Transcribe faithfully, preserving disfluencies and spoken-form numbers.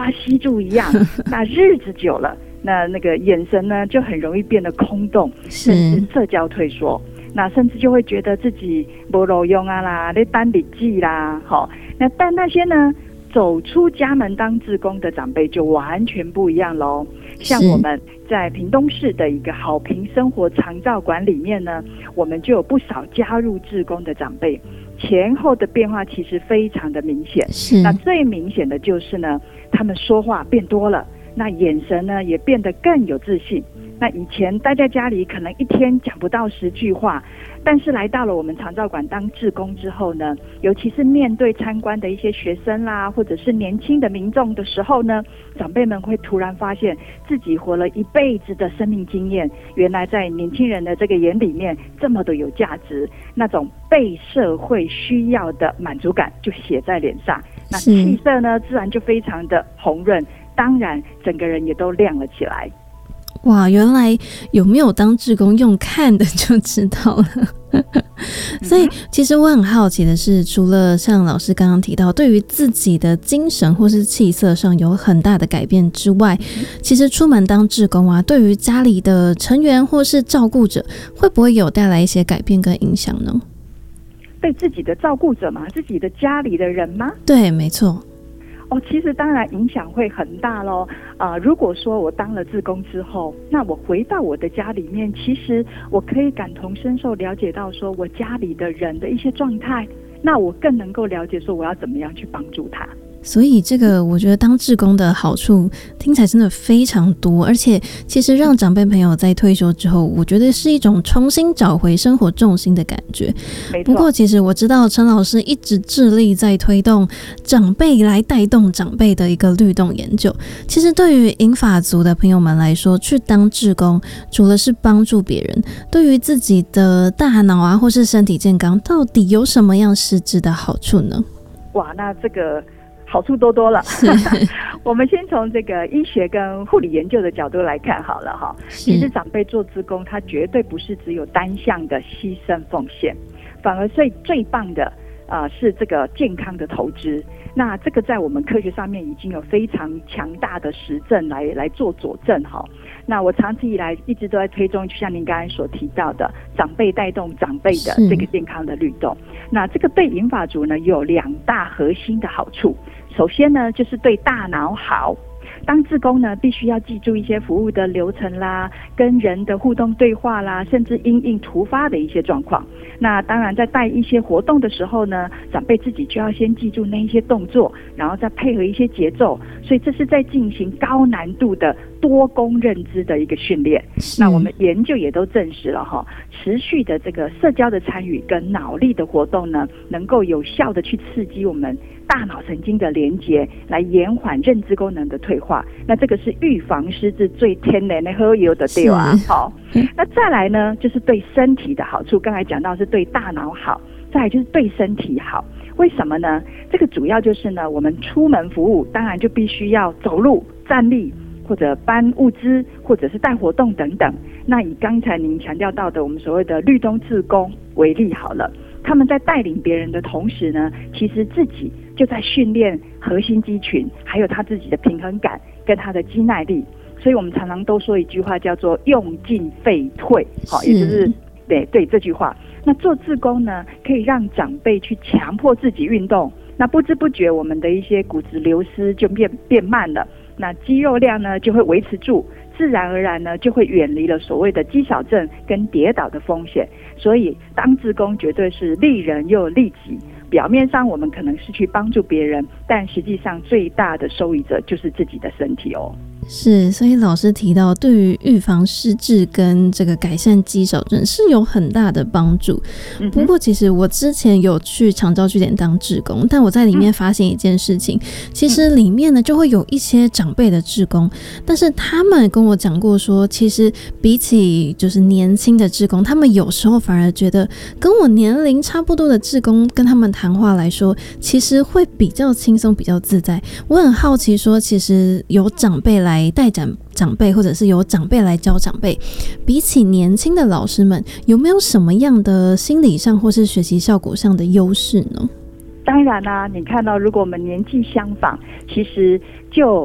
把它吸住一样。那日子久了，那那个眼神呢就很容易变得空洞，甚至社交退缩。那甚至就会觉得自己没路用啊啦，在单笔记啦，好。那但那些呢，走出家门当志工的长辈就完全不一样喽。像我们在屏东市的一个好评生活长照馆里面呢，我们就有不少加入志工的长辈，前后的变化其实非常的明显。 是。 那最明显的就是呢，他们说话变多了，那眼神呢也变得更有自信。那以前待在家里可能一天讲不到十句话，但是来到了我们长照馆当志工之后呢，尤其是面对参观的一些学生啦，或者是年轻的民众的时候呢，长辈们会突然发现自己活了一辈子的生命经验，原来在年轻人的这个眼里面这么的有价值，那种被社会需要的满足感就写在脸上，那气色呢自然就非常的红润，当然整个人也都亮了起来。 哇，原来有没有当志工用看的就知道了所以其实我很好奇的是，除了像老师刚刚提到对于自己的精神或是气色上有很大的改变之外，其实出门当志工啊，对于家里的成员或是照顾者会不会有带来一些改变跟影响呢？ 对自己的照顾者吗？自己的家里的人吗？ 对，没错。 哦，其实当然影响会很大咯。呃，如果说我当了志工之后，那我回到我的家里面，其实我可以感同身受了解到说我家里的人的一些状态，那我更能够了解说我要怎么样去帮助他。 所以这个我觉得当志工的好处听起来真的非常多，而且其实让长辈朋友在退休之后，我觉得是一种重新找回生活重心的感觉。不过其实我知道陈老师一直致力在推动长辈来带动长辈的一个律动研究。其实对于银发族的朋友们来说，去当志工除了是帮助别人，对于自己的大脑啊或是身体健康到底有什么样实质的好处呢？ 哇，那这个好处多多了我们先从这个医学跟护理研究的角度来看好了哈。其实长辈做志工，他绝对不是只有单向的牺牲奉献，反而最最棒的呃是这个健康的投资。那这个在我们科学上面已经有非常强大的实证来来做佐证哈。那我长期以来一直都在推动，就像您刚才所提到的，长辈带动长辈的这个健康的律动。那这个对银发族呢有两大核心的好处。首先呢，就是对大脑好。当志工呢，必须要记住一些服务的流程啦，跟人的互动对话啦，甚至因应突发的一些状况。那当然，在带一些活动的时候呢，长辈自己就要先记住那一些动作，然后再配合一些节奏。所以这是在进行高难度的多工认知的一个训练。那我们研究也都证实了哈，持续的这个社交的参与跟脑力的活动呢，能够有效的去刺激我们大脑神经的连结，来延缓认知功能的退化。那这个是预防失智最天然的好药的对啊。好，那再来呢，就是对身体的好处。刚才讲到是对大脑好，再来就是对身体好。为什么呢？这个主要就是呢，我们出门服务，当然就必须要走路、站立，或者搬物资，或者是带活动等等。那以刚才您强调到的我们所谓的律动志工为例好了，他们在带领别人的同时呢，其实自己就在训练核心肌群，还有他自己的平衡感跟他的肌耐力。所以我们常常都说一句话叫做用进废退，好，也就是对对这句话。那做志工呢，可以让长辈去强迫自己运动，那不知不觉我们的一些骨质流失就变变慢了，那肌肉量呢就会维持住，自然而然呢就会远离了所谓的肌少症跟跌倒的风险。所以当志工绝对是利人又利己。表面上我们可能是去帮助别人，但实际上最大的受益者就是自己的身体哦。 是，所以老师提到对于预防失智跟这个改善肌少症是有很大的帮助。嗯、不过其实我之前有去长照据点当志工，但我在里面发现一件事情、嗯、其实里面呢就会有一些长辈的志工，但是他们跟我讲过说，其实比起就是年轻的志工，他们有时候反而觉得跟我年龄差不多的志工跟他们谈话来说，其实会比较轻松比较自在。我很好奇说，其实有长辈来来带长长辈，或者是由长辈来教长辈，比起年轻的老师们，有没有什么样的心理上或是学习效果上的优势呢？ 当然啦、啊，你看到如果我们年纪相仿，其实就